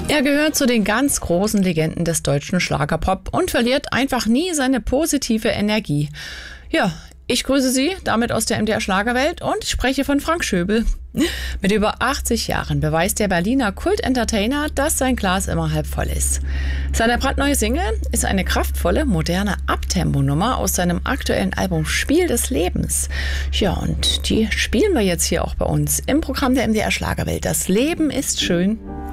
Er gehört zu den ganz großen Legenden des deutschen Schlagerpop und verliert einfach nie seine positive Energie. Ja, ich grüße Sie damit aus der MDR Schlagerwelt und spreche von Frank Schöbel. Mit über 80 Jahren beweist der Berliner Kult-Entertainer, dass sein Glas immer halb voll ist. Seine brandneue Single ist eine kraftvolle, moderne Abtempo-Nummer aus seinem aktuellen Album Spiel des Lebens. Ja, und die spielen wir jetzt hier auch bei uns im Programm der MDR Schlagerwelt. Das Leben ist schön.